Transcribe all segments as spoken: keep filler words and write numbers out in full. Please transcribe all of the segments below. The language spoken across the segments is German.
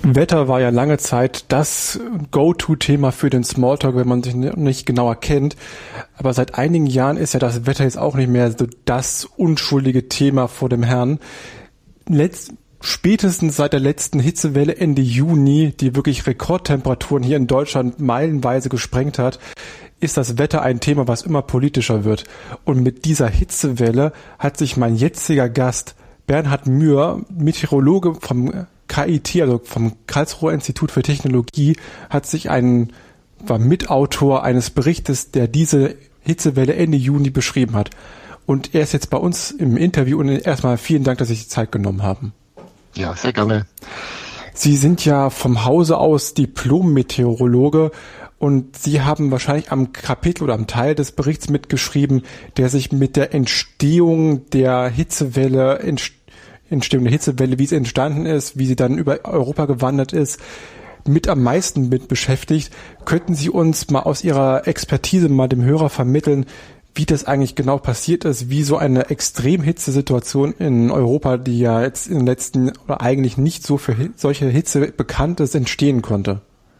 Wetter war ja lange Zeit das Go-To-Thema für den Smalltalk, wenn man sich nicht genauer kennt. Aber seit einigen Jahren ist ja das Wetter jetzt auch nicht mehr so das unschuldige Thema vor dem Herrn. Letzt, spätestens seit der letzten Hitzewelle Ende Juni, die wirklich Rekordtemperaturen hier in Deutschland meilenweise gesprengt hat, ist das Wetter ein Thema, was immer politischer wird. Und mit dieser Hitzewelle hat sich mein jetziger Gast, Bernhard Mühr, Meteorologe vom K I T, also vom Karlsruher Institut für Technologie, hat sich ein, war Mitautor eines Berichtes, der diese Hitzewelle Ende Juni beschrieben hat. Und er ist jetzt bei uns im Interview und erstmal vielen Dank, dass Sie sich die Zeit genommen haben. Ja, sehr gerne. Sie sind ja vom Hause aus Diplom-Meteorologe und Sie haben wahrscheinlich am Kapitel oder am Teil des Berichts mitgeschrieben, der sich mit der Entstehung der Hitzewelle entsteht, Entstehung der Hitzewelle, wie sie entstanden ist, wie sie dann über Europa gewandert ist, mit am meisten mit beschäftigt. Könnten Sie uns mal aus Ihrer Expertise mal dem Hörer vermitteln, wie das eigentlich genau passiert ist, wie so eine Extremhitzesituation in Europa, die ja jetzt in den letzten oder eigentlich nicht so für solche Hitze bekannt ist, entstehen konnte?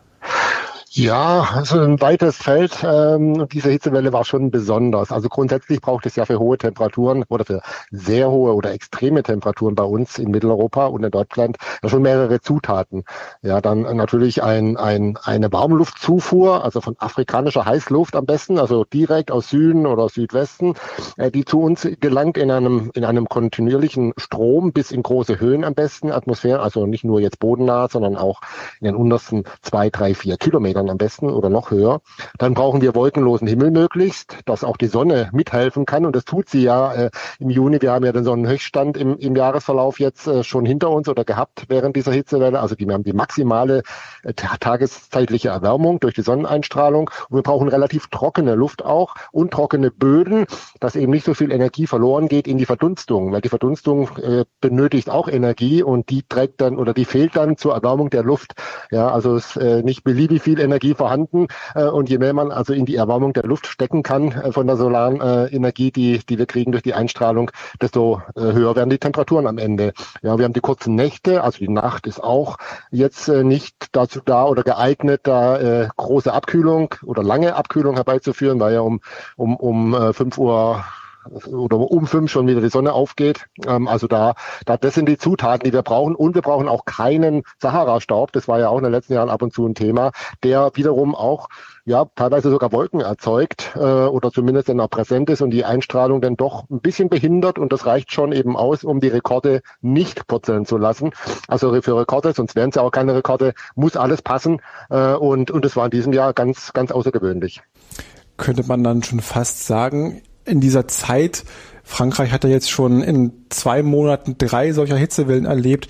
Ja, also ein weites Feld. Ähm, diese Hitzewelle war schon besonders. Also grundsätzlich braucht es ja für hohe Temperaturen oder für sehr hohe oder extreme Temperaturen bei uns in Mitteleuropa und in Deutschland ja schon mehrere Zutaten. Ja, dann natürlich ein, ein, eine Warmluftzufuhr, also von afrikanischer Heißluft am besten, also direkt aus Süden oder Südwesten, äh, die zu uns gelangt in einem, in einem kontinuierlichen Strom bis in große Höhen am besten, Atmosphäre, also nicht nur jetzt bodennah, sondern auch in den untersten zwei, drei, vier Kilometern am besten oder noch höher. Dann brauchen wir wolkenlosen Himmel möglichst, dass auch die Sonne mithelfen kann. Und das tut sie ja äh, im Juni. Wir haben ja den Sonnenhöchststand im, im Jahresverlauf jetzt äh, schon hinter uns oder gehabt während dieser Hitzewelle. Also die, wir haben die maximale äh, tageszeitliche Erwärmung durch die Sonneneinstrahlung. Und wir brauchen relativ trockene Luft auch und trockene Böden, dass eben nicht so viel Energie verloren geht in die Verdunstung, weil die Verdunstung äh, benötigt auch Energie und die trägt dann oder die fehlt dann zur Erwärmung der Luft. Ja, also es ist äh, nicht beliebig viel Energie vorhanden äh, und je mehr man also in die Erwärmung der Luft stecken kann äh, von der solaren äh, Energie, die die wir kriegen durch die Einstrahlung, desto äh, höher werden die Temperaturen am Ende. Ja, wir haben die kurzen Nächte, also die Nacht ist auch jetzt äh, nicht dazu da oder geeignet, da äh, große Abkühlung oder lange Abkühlung herbeizuführen, weil ja um um um äh, fünf Uhr oder um fünf schon wieder die Sonne aufgeht. Ähm, also da, da, das sind die Zutaten, die wir brauchen. Und wir brauchen auch keinen Sahara-Staub. Das war ja auch in den letzten Jahren ab und zu ein Thema, der wiederum auch, ja, teilweise sogar Wolken erzeugt, äh, oder zumindest dann auch präsent ist und die Einstrahlung dann doch ein bisschen behindert. Und das reicht schon eben aus, um die Rekorde nicht purzeln zu lassen. Also für Rekorde, sonst wären es ja auch keine Rekorde, muss alles passen. Äh, und, und das war in diesem Jahr ganz, ganz außergewöhnlich. Könnte man dann schon fast sagen, in dieser Zeit, Frankreich hat ja jetzt schon in zwei Monaten drei solcher Hitzewellen erlebt,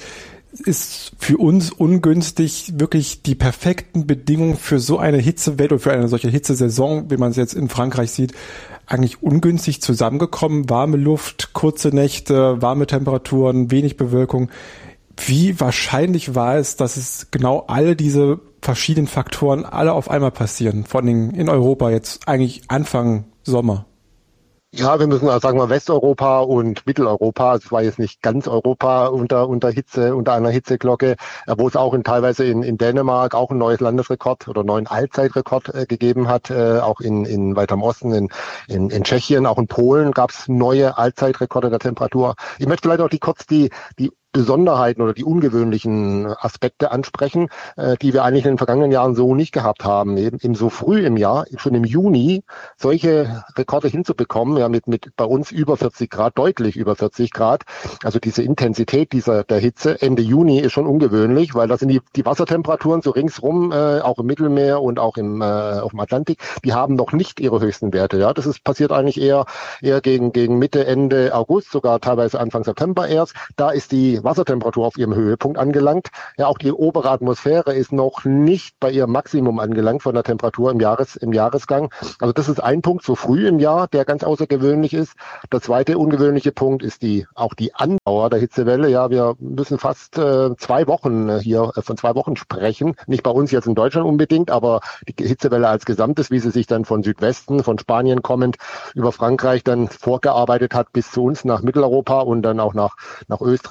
ist für uns ungünstig wirklich die perfekten Bedingungen für so eine Hitzewelle oder für eine solche Hitzesaison, wie man es jetzt in Frankreich sieht, eigentlich ungünstig zusammengekommen. Warme Luft, kurze Nächte, warme Temperaturen, wenig Bewölkung. Wie wahrscheinlich war es, dass es genau alle diese verschiedenen Faktoren alle auf einmal passieren, vor allem in Europa jetzt eigentlich Anfang Sommer? Ja, wir müssen also sagen wir Westeuropa und Mitteleuropa, also es war jetzt nicht ganz Europa unter unter Hitze, unter einer Hitzeglocke, wo es auch in, teilweise in, in Dänemark auch ein neues Landesrekord oder neuen Allzeitrekord äh, gegeben hat, äh, auch in, in weiter im Osten, in, in, in Tschechien, auch in Polen gab es neue Allzeitrekorde der Temperatur. Ich möchte vielleicht auch die kurz die die Besonderheiten oder die ungewöhnlichen Aspekte ansprechen, äh, die wir eigentlich in den vergangenen Jahren so nicht gehabt haben. Eben, eben so früh im Jahr, schon im Juni, solche Rekorde hinzubekommen, ja, mit, mit bei uns über vierzig Grad, deutlich über vierzig Grad. Also diese Intensität dieser der Hitze Ende Juni ist schon ungewöhnlich, weil da sind die, die Wassertemperaturen so ringsrum, äh, auch im Mittelmeer und auch im, äh, auf dem Atlantik, die haben noch nicht ihre höchsten Werte. Ja, das ist passiert eigentlich eher, eher gegen, gegen Mitte, Ende August, sogar teilweise Anfang September erst. Da ist die Wassertemperatur auf ihrem Höhepunkt angelangt. Ja, auch die obere Atmosphäre ist noch nicht bei ihrem Maximum angelangt von der Temperatur im Jahres, im Jahresgang. Also das ist ein Punkt so früh im Jahr, der ganz außergewöhnlich ist. Der zweite ungewöhnliche Punkt ist die, auch die Andauer der Hitzewelle. Ja, wir müssen fast äh, zwei Wochen hier äh, von zwei Wochen sprechen. Nicht bei uns jetzt in Deutschland unbedingt, aber die Hitzewelle als Gesamtes, wie sie sich dann von Südwesten, von Spanien kommend über Frankreich dann vorgearbeitet hat bis zu uns nach Mitteleuropa und dann auch nach, nach Österreich, Tschechien,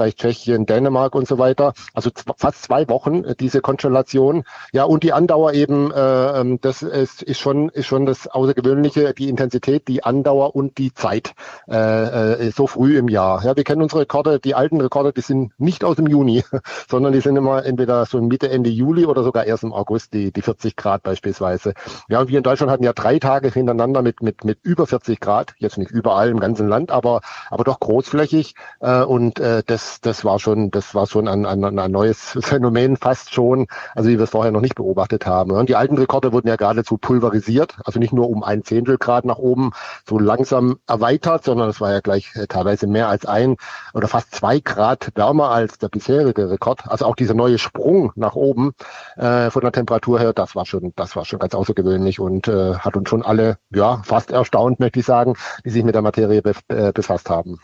Tschechien, Dänemark und so weiter. Also z- fast zwei Wochen äh, diese Konstellation. Ja, und die Andauer eben, äh, das ist, ist schon ist schon das Außergewöhnliche, die Intensität, die Andauer und die Zeit äh, äh, so früh im Jahr. Ja, wir kennen unsere Rekorde, die alten Rekorde, die sind nicht aus dem Juni, sondern die sind immer entweder so Mitte, Ende Juli oder sogar erst im August, die die vierzig Grad beispielsweise. Ja, und wir in Deutschland hatten ja drei Tage hintereinander mit mit mit über vierzig Grad, jetzt nicht überall im ganzen Land, aber aber doch großflächig. Äh, und äh, das das war schon das war schon ein, ein, ein neues Phänomen fast schon, also wie wir es vorher noch nicht beobachtet haben. Und die alten Rekorde wurden ja geradezu pulverisiert, also nicht nur um ein Zehntel Grad nach oben so langsam erweitert, sondern es war ja gleich äh, teilweise mehr als ein oder fast zwei Grad wärmer als der bisherige Rekord. Also auch dieser neue Sprung nach oben äh, von der Temperatur her, das war schon das war schon ganz außergewöhnlich und äh, hat uns schon alle ja fast erstaunt, möchte ich sagen, die sich mit der Materie bef- äh, befasst haben.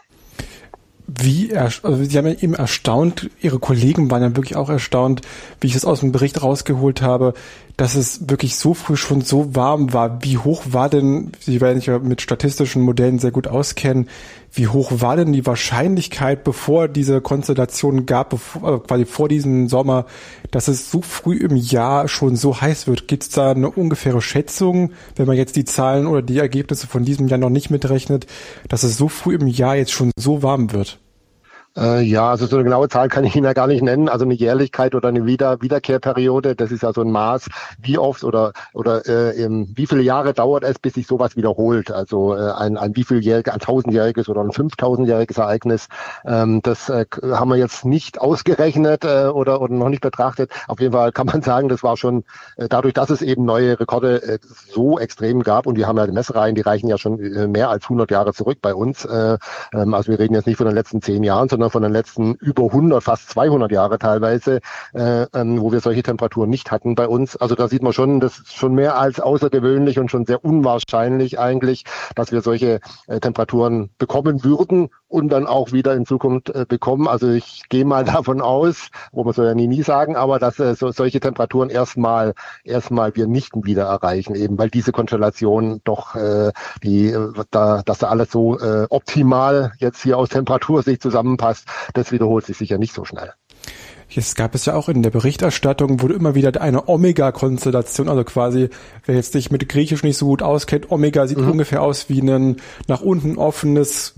Wie, erst- also Sie haben ja eben erstaunt, Ihre Kollegen waren ja wirklich auch erstaunt, wie ich es aus dem Bericht rausgeholt habe, dass es wirklich so früh schon so warm war. Wie hoch war denn, Sie werden sich ja mit statistischen Modellen sehr gut auskennen, wie hoch war denn die Wahrscheinlichkeit, bevor diese Konstellation gab, bevor, äh, quasi vor diesem Sommer, dass es so früh im Jahr schon so heiß wird? Gibt es da eine ungefähre Schätzung, wenn man jetzt die Zahlen oder die Ergebnisse von diesem Jahr noch nicht mitrechnet, dass es so früh im Jahr jetzt schon so warm wird? Äh, ja, also so eine genaue Zahl kann ich Ihnen ja gar nicht nennen. Also eine Jährlichkeit oder eine Wieder Wiederkehrperiode, das ist ja so ein Maß, wie oft oder oder äh, im, wie viele Jahre dauert es, bis sich sowas wiederholt. Also äh, ein, ein wievielljähriges, ein tausendjähriges oder ein fünftausendjähriges Ereignis. Ähm, das äh, haben wir jetzt nicht ausgerechnet äh, oder oder noch nicht betrachtet. Auf jeden Fall kann man sagen, das war schon äh, dadurch, dass es eben neue Rekorde äh, so extrem gab und wir haben ja die Messreihen, die reichen ja schon äh, mehr als hundert Jahre zurück bei uns. Äh, ähm, also wir reden jetzt nicht von den letzten zehn Jahren, sondern von den letzten über hundert, fast zweihundert Jahre teilweise, äh, ähm, wo wir solche Temperaturen nicht hatten bei uns. Also da sieht man schon, das ist schon mehr als außergewöhnlich und schon sehr unwahrscheinlich eigentlich, dass wir solche äh, Temperaturen bekommen würden und dann auch wieder in Zukunft äh, bekommen. Also ich gehe mal davon aus, wo man soll ja nie nie sagen, aber dass äh, so, solche Temperaturen erstmal erstmal wir nicht wieder erreichen, eben weil diese Konstellation doch äh, die äh, da dass da alles so äh, optimal jetzt hier aus Temperatursicht zusammenpasst. Das wiederholt sich sicher nicht so schnell. Jetzt gab es ja auch in der Berichterstattung, wurde immer wieder eine Omega-Konstellation, also quasi, wer jetzt sich mit Griechisch nicht so gut auskennt, Omega sieht mhm. ungefähr aus wie ein nach unten offenes,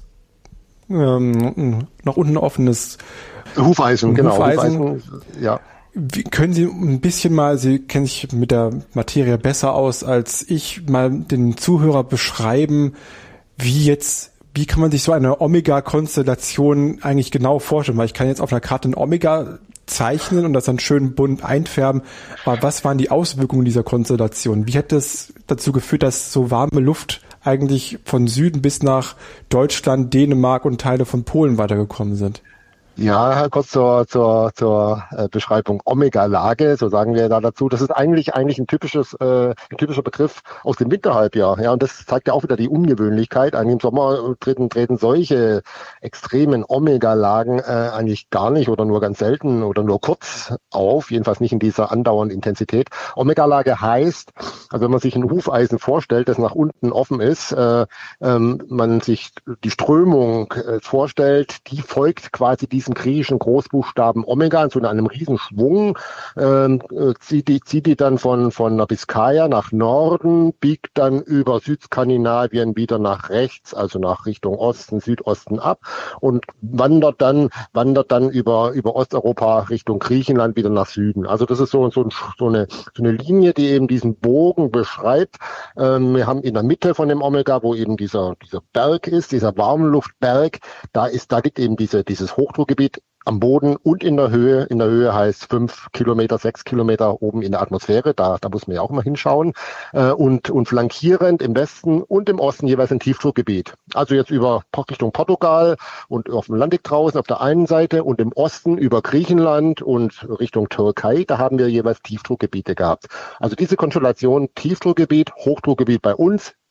ähm, nach unten offenes Hufeisen, genau. Hufeisen. Hufeisen, ja. Wie, können Sie ein bisschen mal, Sie kennen sich mit der Materie besser aus als ich, mal den Zuhörer beschreiben, wie jetzt Wie kann man sich so eine Omega-Konstellation eigentlich genau vorstellen? Weil ich kann jetzt auf einer Karte ein Omega zeichnen und das dann schön bunt einfärben. Aber was waren die Auswirkungen dieser Konstellation? Wie hat das dazu geführt, dass so warme Luft eigentlich von Süden bis nach Deutschland, Dänemark und Teile von Polen weitergekommen sind? Ja, kurz zur, zur, zur äh, Beschreibung Omega-Lage, so sagen wir da dazu. Das ist eigentlich eigentlich ein typisches, äh, ein typischer Begriff aus dem Winterhalbjahr. Ja, und das zeigt ja auch wieder die Ungewöhnlichkeit. Eigentlich im Sommer treten, treten solche extremen Omega-Lagen äh, eigentlich gar nicht oder nur ganz selten oder nur kurz auf, jedenfalls nicht in dieser andauernden Intensität. Omega-Lage heißt, also wenn man sich ein Hufeisen vorstellt, das nach unten offen ist, äh, ähm, man sich die Strömung äh, vorstellt, die folgt quasi diesem griechischen Großbuchstaben Omega, so in einem Riesenschwung, ähm, zieht die, zieht die dann von, von der Biskaya nach Norden, biegt dann über Südskandinavien wieder nach rechts, also nach Richtung Osten, Südosten ab und wandert dann, wandert dann über, über Osteuropa Richtung Griechenland wieder nach Süden. Also das ist so, so, so eine, so eine Linie, die eben diesen Bogen beschreibt. Ähm, wir haben in der Mitte von dem Omega, wo eben dieser, dieser Berg ist, dieser Warmluftberg, da ist, da liegt eben diese, dieses Hochdruckgebiet am Boden und in der Höhe. In der Höhe heißt fünf Kilometer, sechs Kilometer oben in der Atmosphäre. Da, da muss man ja auch mal hinschauen. Äh, und, und flankierend im Westen und im Osten jeweils ein Tiefdruckgebiet. Also jetzt über Richtung Portugal und auf dem Atlantik draußen auf der einen Seite und im Osten über Griechenland und Richtung Türkei. Da haben wir jeweils Tiefdruckgebiete gehabt. Also diese Konstellation Tiefdruckgebiet, Hochdruckgebiet bei uns,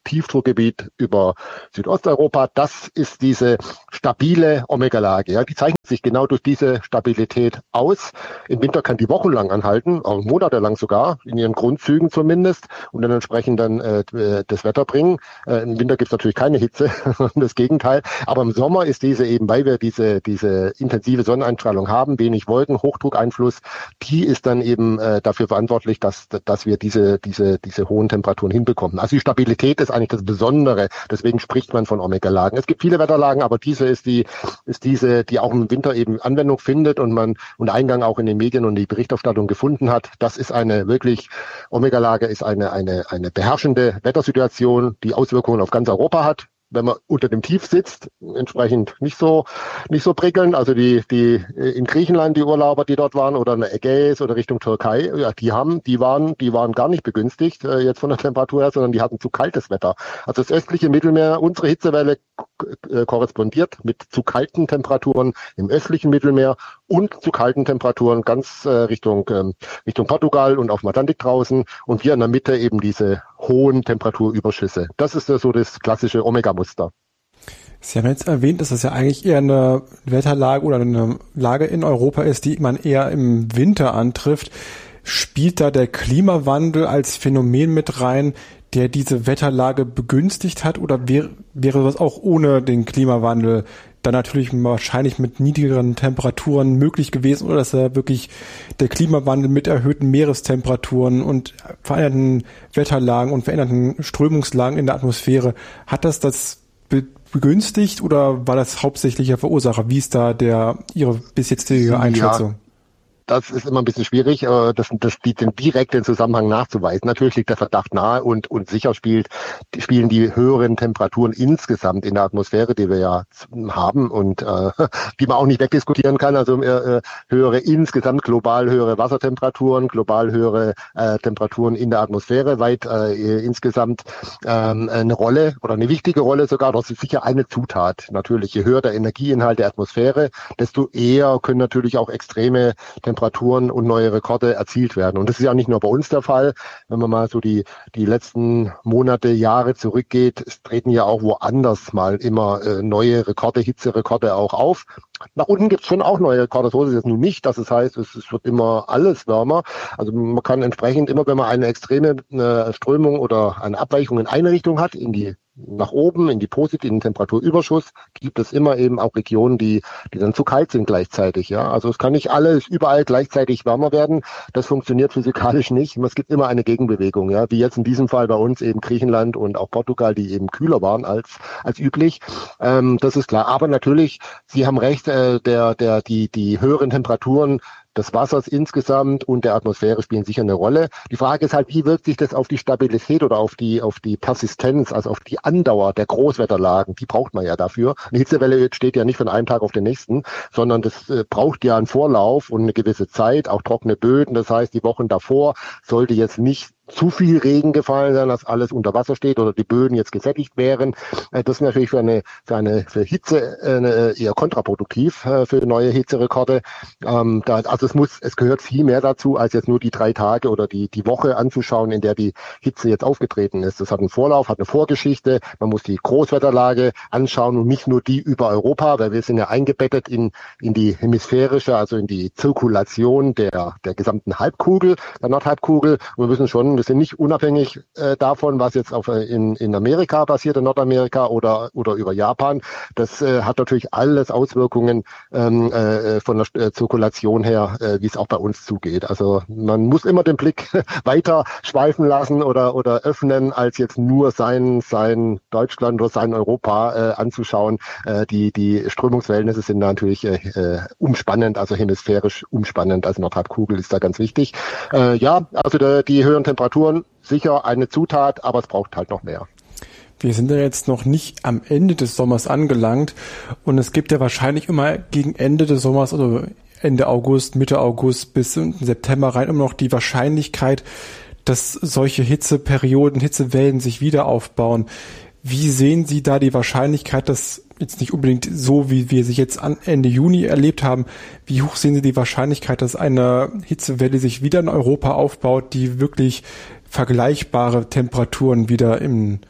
Tiefdruckgebiet über Südosteuropa. Das ist diese stabile Omega-Lage. Ja, die zeichnet sich genau durch diese Stabilität aus. Im Winter kann die wochenlang anhalten, auch monatelang sogar, in ihren Grundzügen zumindest, und dann entsprechend dann äh, das Wetter bringen. Äh, Im Winter gibt es natürlich keine Hitze, das Gegenteil. Aber im Sommer ist diese eben, weil wir diese diese intensive Sonneneinstrahlung haben, wenig Wolken, Hochdruckeinfluss, die ist dann eben äh, dafür verantwortlich, dass dass wir diese diese diese hohen Temperaturen hinbekommen. Also die Stabilität ist eigentlich das Besondere. Deswegen spricht man von Omega-Lagen. Es gibt viele Wetterlagen, aber diese ist die, ist diese, die auch im Winter eben Anwendung findet und man und Eingang auch in den Medien und die Berichterstattung gefunden hat. Das ist eine wirklich, Omega-Lage ist eine, eine, eine beherrschende Wettersituation, die Auswirkungen auf ganz Europa hat. Wenn man unter dem Tief sitzt, entsprechend nicht so nicht so prickelnd. Also die die in Griechenland die Urlauber, die dort waren, oder in der Ägäis oder Richtung Türkei, ja, die haben, die waren, die waren gar nicht begünstigt äh, jetzt von der Temperatur her, sondern die hatten zu kaltes Wetter. Also das östliche Mittelmeer, unsere Hitzewelle äh, korrespondiert mit zu kalten Temperaturen im östlichen Mittelmeer und zu kalten Temperaturen ganz äh, Richtung ähm, Richtung Portugal und auf dem Atlantik draußen, und wir in der Mitte eben diese hohen Temperaturüberschüsse. Das ist ja so das klassische Omega-Muster. Sie haben jetzt erwähnt, dass das ja eigentlich eher eine Wetterlage oder eine Lage in Europa ist, die man eher im Winter antrifft. Spielt da der Klimawandel als Phänomen mit rein, der diese Wetterlage begünstigt hat, oder wäre, wäre das auch ohne den Klimawandel dann natürlich wahrscheinlich mit niedrigeren Temperaturen möglich gewesen, oder dass da wirklich der Klimawandel mit erhöhten Meerestemperaturen und veränderten Wetterlagen und veränderten Strömungslagen in der Atmosphäre, hat das das be- begünstigt oder war das hauptsächlicher Verursacher? Wie ist da der Ihre bis jetzige Einschätzung? Ja. Das ist immer ein bisschen schwierig, das, das, den direkten Zusammenhang nachzuweisen. Natürlich liegt der Verdacht nahe, und, und sicher spielt, spielen die höheren Temperaturen insgesamt in der Atmosphäre, die wir ja haben und äh, die man auch nicht wegdiskutieren kann. Also äh, höhere insgesamt global höhere Wassertemperaturen, global höhere äh, Temperaturen in der Atmosphäre, weit äh, insgesamt ähm, eine Rolle oder eine wichtige Rolle sogar. Das ist sicher eine Zutat. Natürlich, je höher der Energieinhalt der Atmosphäre, desto eher können natürlich auch extreme Temperaturen Temperaturen und neue Rekorde erzielt werden. Und das ist ja nicht nur bei uns der Fall. Wenn man mal so die die letzten Monate, Jahre zurückgeht, es treten ja auch woanders mal immer äh, neue Rekorde, Hitzerekorde auch auf. Nach unten gibt es schon auch neue Rekorde. So ist es jetzt nun nicht, dass es heißt, es, es wird immer alles wärmer. Also man kann entsprechend immer, wenn man eine extreme eine Strömung oder eine Abweichung in eine Richtung hat, in die nach oben, in die positiven Temperaturüberschuss, gibt es immer eben auch Regionen, die die dann zu kalt sind gleichzeitig. Ja, also es kann nicht alles überall gleichzeitig wärmer werden. Das funktioniert physikalisch nicht. Es gibt immer eine Gegenbewegung, ja, wie jetzt in diesem Fall bei uns eben Griechenland und auch Portugal, die eben kühler waren als als üblich. Ähm, das ist klar. Aber natürlich, Sie haben recht, äh, der der die die höheren Temperaturen des Wassers insgesamt und der Atmosphäre spielen sicher eine Rolle. Die Frage ist halt, wie wirkt sich das auf die Stabilität oder auf die auf die Persistenz, also auf die Andauer der Großwetterlagen? Die braucht man ja dafür. Eine Hitzewelle steht ja nicht von einem Tag auf den nächsten, sondern das äh, braucht ja einen Vorlauf und eine gewisse Zeit, auch trockene Böden. Das heißt, die Wochen davor sollte jetzt nicht zu viel Regen gefallen sein, dass alles unter Wasser steht oder die Böden jetzt gesättigt wären. Das ist natürlich für eine für eine für Hitze eine, eher kontraproduktiv für neue Hitzerekorde. Ähm, da, also es muss, es gehört viel mehr dazu, als jetzt nur die drei Tage oder die die Woche anzuschauen, in der die Hitze jetzt aufgetreten ist. Das hat einen Vorlauf, hat eine Vorgeschichte. Man muss die Großwetterlage anschauen und nicht nur die über Europa, weil wir sind ja eingebettet in in die hemisphärische, also in die Zirkulation der der gesamten Halbkugel, der Nordhalbkugel. Und wir müssen schon, wir sind nicht unabhängig äh, davon, was jetzt auf, in, in Amerika passiert, in Nordamerika oder oder über Japan. Das äh, hat natürlich alles Auswirkungen ähm, äh, von der äh, Zirkulation her, äh, wie es auch bei uns zugeht. Also man muss immer den Blick weiter schweifen lassen oder oder öffnen, als jetzt nur sein sein Deutschland oder sein Europa äh, anzuschauen. Äh, die die Strömungsverhältnisse sind natürlich äh, äh, umspannend, also hemisphärisch umspannend. Also Nordhalbkugel ist da ganz wichtig. Äh, ja, also der, die höheren Temperaturen sicher eine Zutat, aber es braucht halt noch mehr. Wir sind ja jetzt noch nicht am Ende des Sommers angelangt und es gibt ja wahrscheinlich immer gegen Ende des Sommers, also Ende August, Mitte August bis September rein immer noch die Wahrscheinlichkeit, dass solche Hitzeperioden, Hitzewellen sich wieder aufbauen. Wie sehen Sie da die Wahrscheinlichkeit, dass jetzt nicht unbedingt so, wie wir sie jetzt an Ende Juni erlebt haben, wie hoch sehen Sie die Wahrscheinlichkeit, dass eine Hitzewelle sich wieder in Europa aufbaut, die wirklich vergleichbare Temperaturen wieder im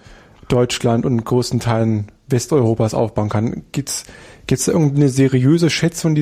Deutschland und großen Teilen Westeuropas aufbauen kann. Gibt's, gibt's da irgendeine seriöse Schätzung, die